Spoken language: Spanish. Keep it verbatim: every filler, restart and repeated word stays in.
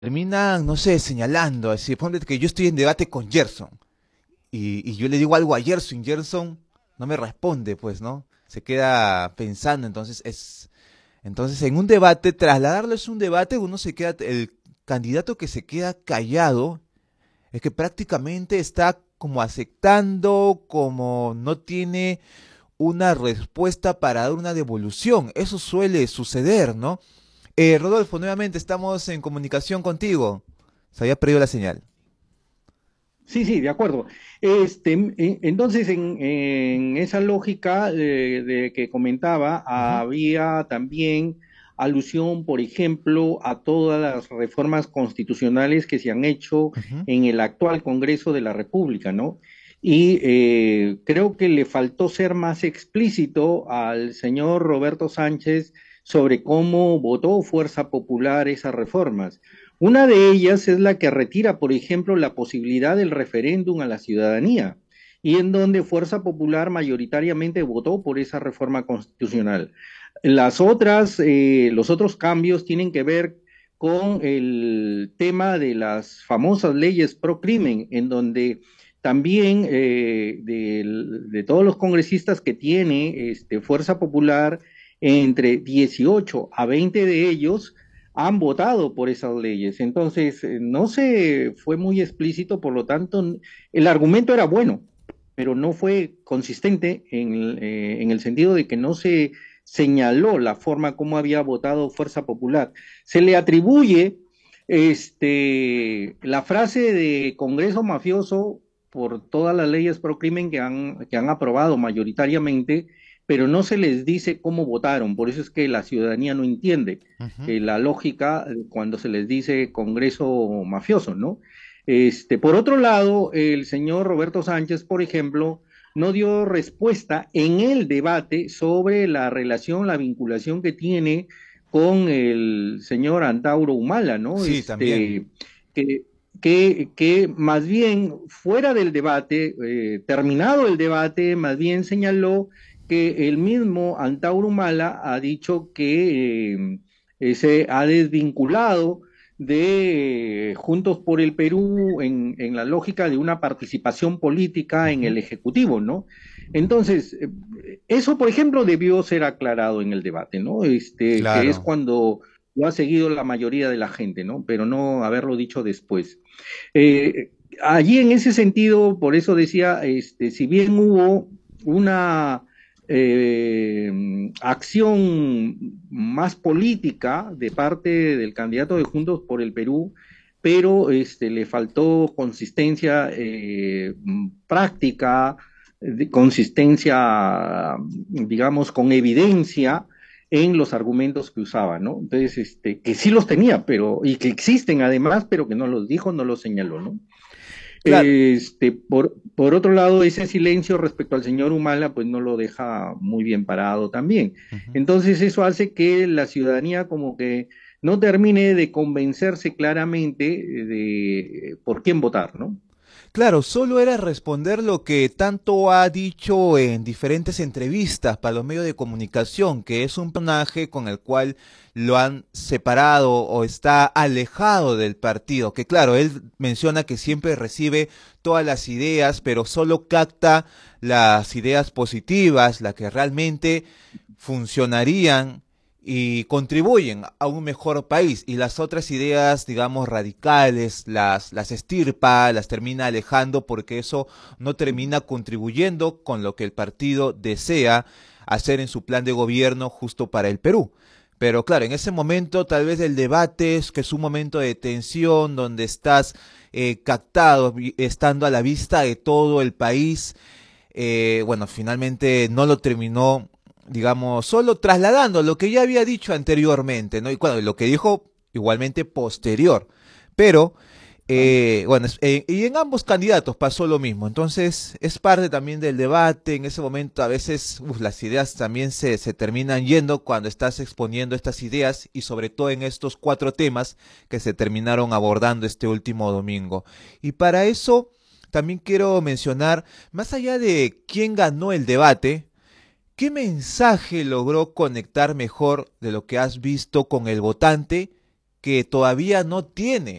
terminan, no sé, señalando, así, ponte que yo estoy en debate con Gerson, y, y yo le digo algo a Gerson, Gerson no me responde, pues, ¿no? Se queda pensando, entonces es, entonces en un debate, trasladarlo es un debate, uno se queda, el candidato que se queda callado, es que prácticamente está como aceptando, como no tiene una respuesta para dar una devolución. Eso suele suceder, ¿no? Eh, Rodolfo, nuevamente estamos en comunicación contigo. Se había perdido la señal. Sí, sí, de acuerdo. Este, e- entonces, en, en esa lógica eh, de que comentaba, Ujú, había también alusión, por ejemplo, a todas las reformas constitucionales que se han hecho ujú. en el actual Congreso de la República, ¿no? Y eh, creo que le faltó ser más explícito al señor Roberto Sánchez sobre cómo votó Fuerza Popular esas reformas. Una de ellas es la que retira, por ejemplo, la posibilidad del referéndum a la ciudadanía y en donde Fuerza Popular mayoritariamente votó por esa reforma constitucional. Las otras, eh, los otros cambios tienen que ver con el tema de las famosas leyes pro crimen, en donde también eh, de, de, todos los congresistas que tiene este, Fuerza Popular, entre dieciocho a veinte de ellos han votado por esas leyes. Entonces, eh, no se fue muy explícito, por lo tanto, el argumento era bueno, pero no fue consistente en, eh, en el sentido de que no se señaló la forma como había votado Fuerza Popular. Se le atribuye este, la frase de Congreso mafioso por todas las leyes pro crimen que han, que han aprobado mayoritariamente, pero no se les dice cómo votaron. Por eso es que la ciudadanía no entiende Ujú. eh, la lógica cuando se les dice Congreso mafioso, ¿no? Este, por otro lado, el señor Roberto Sánchez, por ejemplo, no dio respuesta en el debate sobre la relación, la vinculación que tiene con el señor Antauro Humala, ¿no? Sí, también. Este, que, que, que más bien fuera del debate, eh, terminado el debate, más bien señaló que el mismo Antauro Humala ha dicho que eh, se ha desvinculado de Juntos por el Perú en, en, la lógica de una participación política en Ujú. el Ejecutivo, ¿no? Entonces, eh, eso, por ejemplo, debió ser aclarado en el debate, ¿no? Este, que es Claro. cuando lo ha seguido la mayoría de la gente, ¿no? Pero no haberlo dicho después. Eh, allí en ese sentido, por eso decía, este, si bien hubo una eh, acción más política de parte del candidato de Juntos por el Perú, pero este, le faltó consistencia eh, práctica, de consistencia, digamos, con evidencia en los argumentos que usaba, ¿no? Entonces, este, que sí los tenía, pero, y que existen además, pero que no los dijo, no los señaló, ¿no? Claro. Este, por, por otro lado, ese silencio respecto al señor Humala, pues no lo deja muy bien parado también. Ujú. Entonces, eso hace que la ciudadanía como que no termine de convencerse claramente de por quién votar, ¿no? Claro, solo era responder lo que tanto ha dicho en diferentes entrevistas para los medios de comunicación, que es un personaje con el cual lo han separado o está alejado del partido. Que claro, él menciona que siempre recibe todas las ideas, pero solo capta las ideas positivas, las que realmente funcionarían y contribuyen a un mejor país, y las otras ideas, digamos, radicales, las, las estirpa, las termina alejando porque eso no termina contribuyendo con lo que el partido desea hacer en su plan de gobierno justo para el Perú. Pero claro, en ese momento tal vez el debate es que es un momento de tensión donde estás eh, captado, estando a la vista de todo el país. Eh, bueno, finalmente no lo terminó, digamos, solo trasladando lo que ya había dicho anteriormente, ¿no? Y bueno, lo que dijo igualmente posterior. Pero, eh, bueno, es- eh, y en ambos candidatos pasó lo mismo. Entonces, es parte también del debate. En ese momento, a veces, uf, las ideas también se, se terminan yendo cuando estás exponiendo estas ideas, y sobre todo en estos cuatro temas que se terminaron abordando este último domingo. Y para eso, también quiero mencionar, más allá de quién ganó el debate, ¿qué mensaje logró conectar mejor de lo que has visto con el votante? que todavía no tiene